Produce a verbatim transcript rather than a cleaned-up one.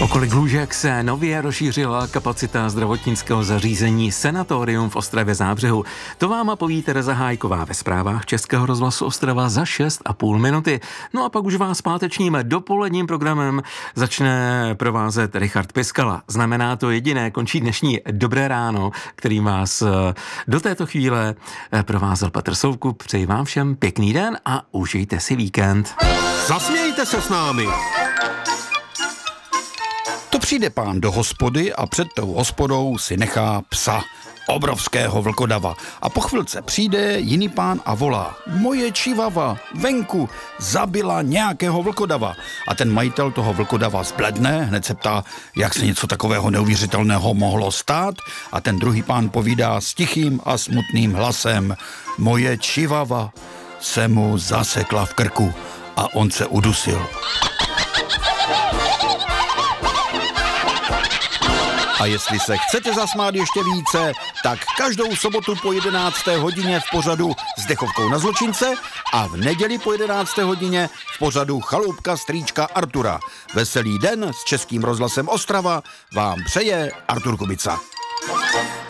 Kolik lůžek se nově rozšířila kapacita zdravotnického zařízení Sanatorium v Ostravě Zábřehu. To vám poví Tereza Hájková ve zprávách Českého rozhlasu Ostrava za šest a půl minuty. No a pak už vás pátečním dopoledním programem začne provázet Richard Piskala. Znamená to jediné, končí dnešní Dobré ráno, kterým vás do této chvíle provázel Petr Soukup. Přeji vám všem pěkný den a užijte si víkend. Zasmějte se s námi. To přijde pán do hospody a před tou hospodou si nechá psa, obrovského vlkodava. A po chvilce přijde jiný pán a volá: moje čivava venku zabila nějakého vlkodava. A ten majitel toho vlkodava zbledne, hned se ptá, jak se něco takového neuvěřitelného mohlo stát. A ten druhý pán povídá s tichým a smutným hlasem: moje čivava se mu zasekla v krku a on se udusil. A jestli se chcete zasmát ještě více, tak každou sobotu po jedenácté hodině v pořadu s dechovkou na zločince a v neděli po jedenácté hodině v pořadu Chaloupka strýčka Artura. Veselý den s Českým rozhlasem Ostrava vám přeje Artur Kubica.